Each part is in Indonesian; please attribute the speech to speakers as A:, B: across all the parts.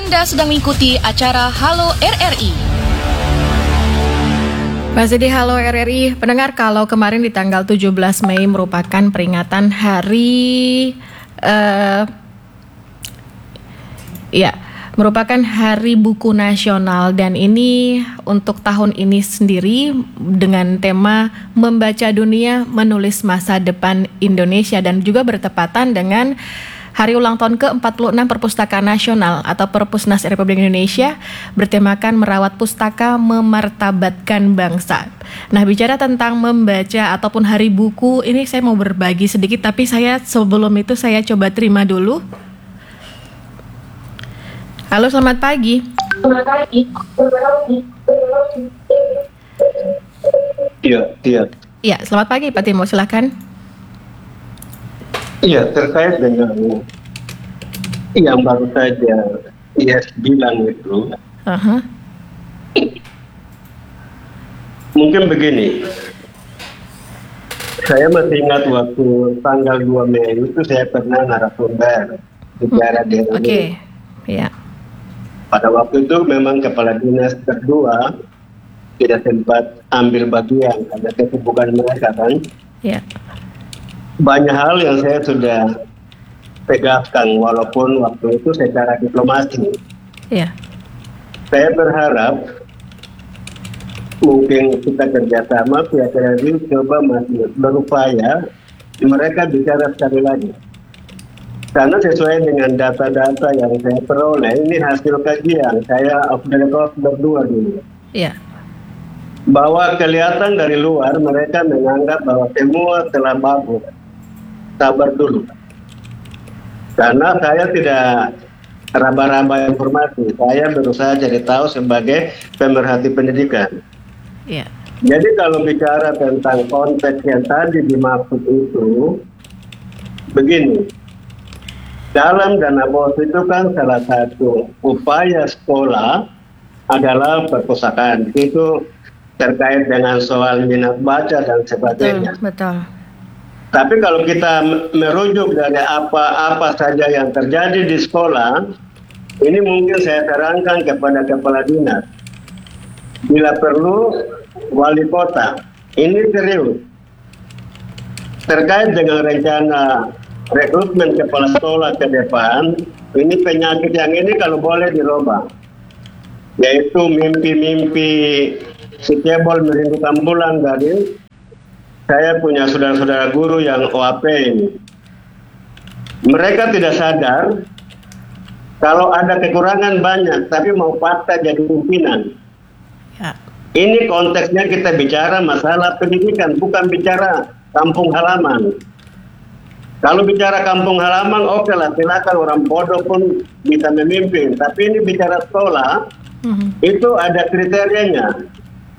A: Anda sedang mengikuti acara Halo RRI.
B: Masih di Halo RRI, pendengar, kalau kemarin di tanggal 17 Mei merupakan peringatan merupakan Hari Buku Nasional, dan ini untuk tahun ini sendiri dengan tema Membaca Dunia Menulis Masa Depan Indonesia, dan juga bertepatan dengan Hari ulang tahun ke-46 Perpustakaan Nasional atau Perpusnas Republik Indonesia, bertemakan Merawat Pustaka Memartabatkan Bangsa. Nah, bicara tentang membaca ataupun Hari Buku, ini saya mau berbagi sedikit, tapi sebelum itu saya coba terima dulu. Halo, selamat pagi. Iya, selamat pagi Pak Timo, silakan.
C: Iya, terkait dengan yang baru saja bilang itu, mungkin begini, saya masih ingat waktu tanggal 2 Mei itu saya pernah narasumber bicara di RRI.
B: Oke, iya.
C: Pada waktu itu memang kepala dinas berdua tidak sempat ambil bagian karena kesibukan mereka kan.
B: Iya.
C: Banyak hal yang saya sudah tegaskan walaupun waktu itu secara diplomasi.
B: Iya.
C: Saya berharap mungkin kita kerjasama pihak RRI coba masih berupaya mereka bicara sekali lagi. Karena sesuai dengan data-data yang saya peroleh, ini hasil kajian saya off the record berdua dulu.
B: Iya.
C: Bahwa kelihatan dari luar mereka menganggap bahwa semua telah bagus. Sabar dulu. Karena saya tidak raba-raba informasi. Saya berusaha cari tahu sebagai pemerhati pendidikan.
B: Iya.
C: Jadi kalau bicara tentang konteks yang tadi dimaksud itu, begini. Dalam dana BOS itu kan salah satu upaya sekolah adalah perpustakaan. Itu terkait dengan soal minat baca dan sebagainya.
B: Betul.
C: Tapi kalau kita merujuk dari apa saja yang terjadi di sekolah, ini mungkin saya sarankan kepada kepala dinas. Bila perlu, wali kota, ini serius. Terkait dengan rencana rekrutmen kepala sekolah ke depan, ini penyakit yang ini kalau boleh dirubah. Yaitu mimpi-mimpi si cebol merindukan bulan dari saya punya saudara-saudara guru yang OAP ini. Mereka tidak sadar kalau ada kekurangan banyak, tapi mau fakta jadi pimpinan.
B: Ya.
C: Ini konteksnya kita bicara masalah pendidikan, bukan bicara kampung halaman. Kalau bicara kampung halaman, oke lah, silakan orang bodoh pun bisa memimpin. Tapi ini bicara sekolah, itu ada kriterianya.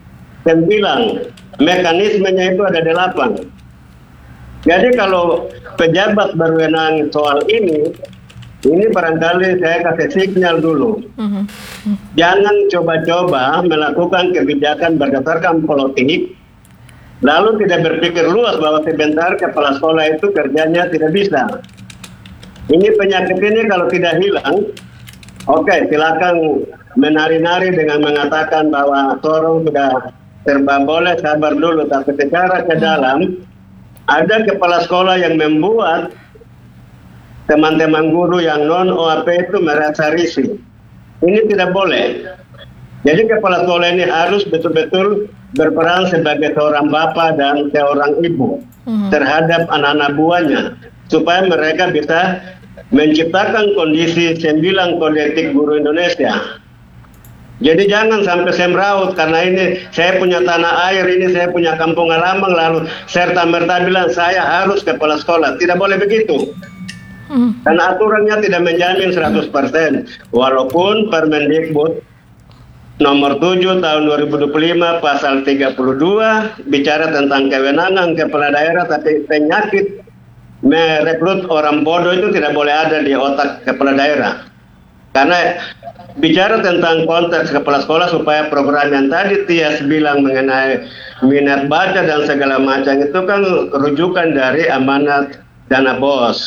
C: 9. Mekanismenya itu ada 8. Jadi kalau pejabat berwenang soal ini barangkali saya kasih signal dulu. Jangan coba-coba melakukan kebijakan berdasarkan politik, lalu tidak berpikir luas bahwa sebentar kepala sekolah itu kerjanya tidak bisa. Ini penyakit ini kalau tidak hilang, oke, silakan menari-nari dengan mengatakan bahwa sorong sudah serba boleh, sabar dulu. Tapi secara ke dalam, ada kepala sekolah yang membuat teman-teman guru yang non-OAP itu merasa risih. Ini tidak boleh. Jadi kepala sekolah ini harus betul-betul berperan sebagai seorang bapak dan seorang ibu terhadap anak-anak buahnya, supaya mereka bisa menciptakan kondisi 9 kode etik guru Indonesia. Jadi jangan sampai semraut karena ini saya punya tanah air, ini saya punya kampung halaman, lalu serta-merta bilang saya harus kepala sekolah. Tidak boleh begitu. Karena aturannya tidak menjamin 100%. Walaupun Permendikbud nomor 7 tahun 2025 pasal 32 bicara tentang kewenangan kepala daerah, tapi penyakit merekrut orang bodoh itu tidak boleh ada di otak kepala daerah. Karena bicara tentang konteks kepala sekolah supaya program yang tadi Tias bilang mengenai minat baca dan segala macam itu kan rujukan dari amanat dana BOS.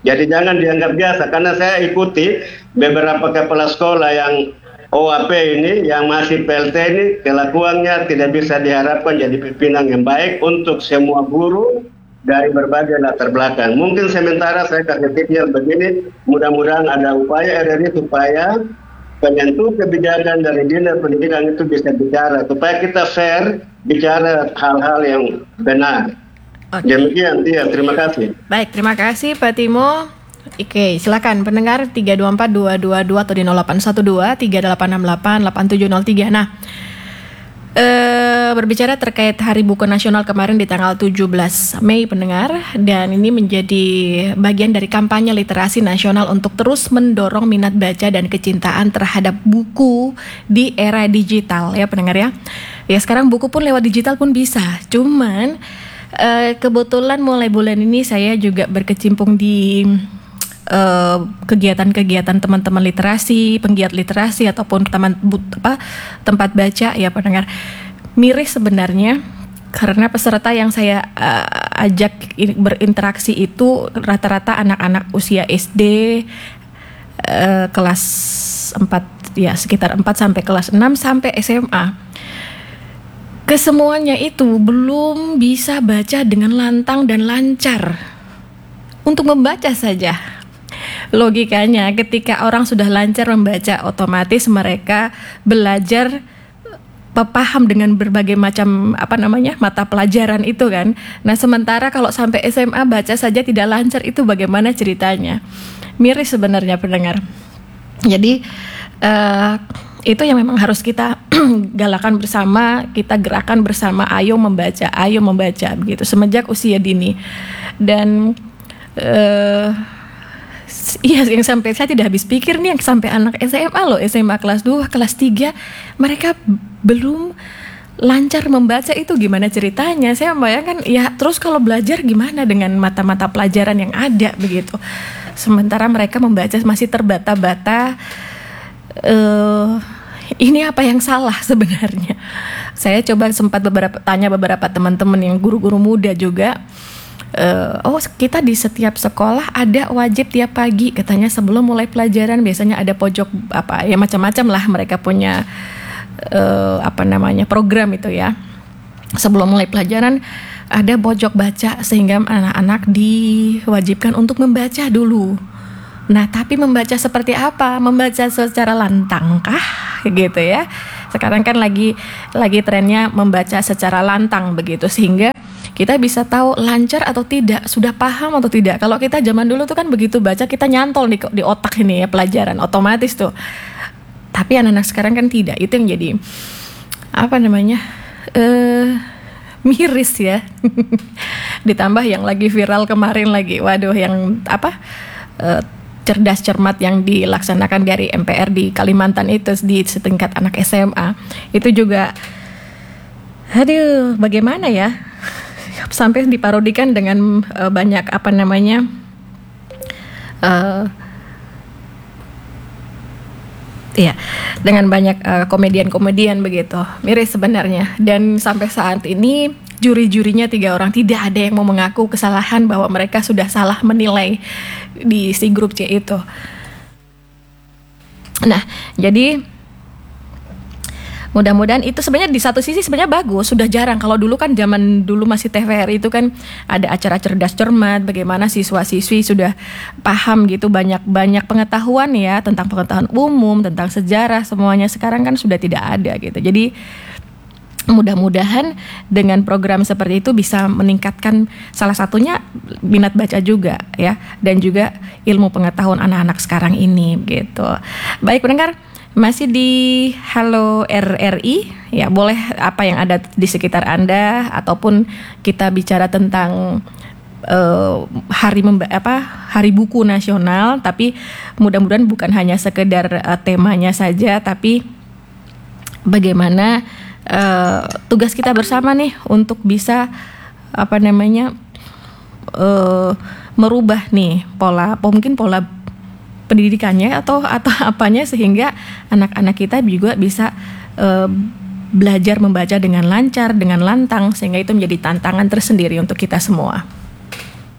C: Jadi jangan dianggap biasa, karena saya ikuti beberapa kepala sekolah yang OAP ini, yang masih PLT ini, kelakuannya tidak bisa diharapkan jadi pimpinan yang baik untuk semua guru dari berbagai latar belakang. Mungkin sementara saya kasih tipsnya begini, mudah-mudahan ada upaya RRI supaya penentu kebijakan dari Dinas Pendidikan itu bisa bicara, supaya kita fair bicara hal-hal yang benar.
B: Oke.
C: Demikian, terima kasih.
B: Baik, terima kasih Pak Timo. Oke, silakan pendengar 324-222 atau di 0812-3868-8703. Nah, berbicara terkait Hari Buku Nasional kemarin di tanggal 17 Mei pendengar, dan ini menjadi bagian dari kampanye literasi nasional untuk terus mendorong minat baca dan kecintaan terhadap buku di era digital ya pendengar ya. Ya sekarang buku pun lewat digital pun bisa, cuman kebetulan mulai bulan ini saya juga berkecimpung di kegiatan-kegiatan teman-teman literasi, penggiat literasi ataupun tempat baca ya pendengar. Miris sebenarnya karena peserta yang saya ajak berinteraksi itu rata-rata anak-anak usia SD kelas 4 ya, sekitar 4 sampai kelas 6 sampai SMA. Kesemuanya itu belum bisa baca dengan lantang dan lancar. Untuk membaca saja. Logikanya ketika orang sudah lancar membaca, otomatis mereka belajar paham dengan berbagai macam mata pelajaran itu kan. Nah, sementara kalau sampai SMA baca saja tidak lancar, itu bagaimana ceritanya? Miris sebenarnya pendengar. Jadi itu yang memang harus kita galakan bersama, kita gerakan bersama, ayo membaca begitu semenjak usia dini. Dan iya, yang sampai saya tidak habis pikir nih, yang sampai anak SMA loh, SMA kelas 2, kelas 3 mereka belum lancar membaca, itu gimana ceritanya? Saya membayangkan ya, terus kalau belajar gimana dengan mata-mata pelajaran yang ada begitu. Sementara mereka membaca masih terbata-bata. Ini apa yang salah sebenarnya? Saya coba sempat tanya beberapa teman-teman yang guru-guru muda juga. Kita di setiap sekolah ada wajib tiap pagi katanya sebelum mulai pelajaran, biasanya ada pojok macam-macam lah, mereka punya program itu ya. Sebelum mulai pelajaran ada pojok baca, sehingga anak-anak diwajibkan untuk membaca dulu. Nah, tapi membaca seperti apa? Membaca secara lantang kah? Gitu ya. Sekarang kan lagi trennya membaca secara lantang begitu, sehingga kita bisa tahu lancar atau tidak, sudah paham atau tidak. Kalau kita zaman dulu tuh kan begitu baca kita nyantol di otak ini ya, pelajaran otomatis tuh. Tapi anak-anak sekarang kan tidak. Itu yang jadi miris ya. Ditambah yang lagi viral kemarin lagi, waduh, yang cerdas cermat yang dilaksanakan dari MPR di Kalimantan itu di setingkat anak SMA. Itu juga bagaimana ya? Sampai diparodikan dengan banyak dengan banyak komedian-komedian begitu. Miris sebenarnya. Dan sampai saat ini juri-jurinya 3 orang, tidak ada yang mau mengaku kesalahan bahwa mereka sudah salah menilai di si grup C itu. Nah, jadi mudah-mudahan itu sebenarnya di satu sisi sebenarnya bagus, sudah jarang. Kalau dulu kan zaman dulu masih TVRI itu kan ada acara cerdas cermat, bagaimana siswa-siswi sudah paham gitu, banyak pengetahuan ya tentang pengetahuan umum, tentang sejarah, semuanya sekarang kan sudah tidak ada gitu. Jadi mudah-mudahan dengan program seperti itu bisa meningkatkan salah satunya minat baca juga ya, dan juga ilmu pengetahuan anak-anak sekarang ini gitu. Baik pendengar, masih di Halo RRI ya, boleh apa yang ada di sekitar Anda, ataupun kita bicara tentang Hari Buku Nasional, tapi mudah-mudahan bukan hanya sekedar temanya saja, tapi bagaimana tugas kita bersama nih untuk bisa merubah nih pola pendidikannya atau apanya, sehingga anak-anak kita juga bisa belajar membaca dengan lancar, dengan lantang, sehingga itu menjadi tantangan tersendiri untuk kita semua.